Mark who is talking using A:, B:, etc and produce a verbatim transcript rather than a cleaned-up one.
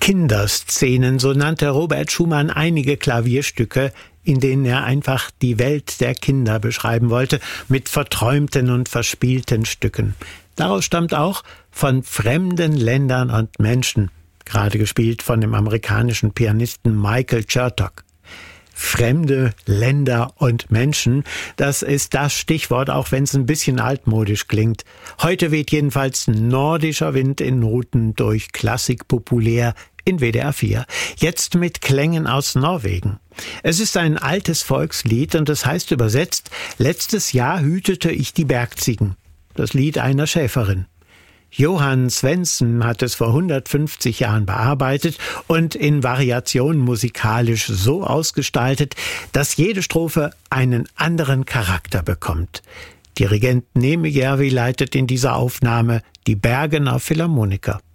A: Kinderszenen, so nannte Robert Schumann einige Klavierstücke, in denen er einfach die Welt der Kinder beschreiben wollte, mit verträumten und verspielten Stücken. Daraus stammt auch von fremden Ländern und Menschen, gerade gespielt von dem amerikanischen Pianisten Michael Chertok. Fremde Länder und Menschen, das ist das Stichwort, auch wenn es ein bisschen altmodisch klingt. Heute weht jedenfalls nordischer Wind in Noten durch Klassik populär in W D R vier. Jetzt mit Klängen aus Norwegen. Es ist ein altes Volkslied und es heißt übersetzt: Letztes Jahr hütete ich die Bergziegen. Das Lied einer Schäferin. Johann Svendsen hat es vor hundertfünfzig Jahren bearbeitet und in Variationen musikalisch so ausgestaltet, dass jede Strophe einen anderen Charakter bekommt. Dirigent Neme Järvi leitet in dieser Aufnahme die Bergener Philharmoniker.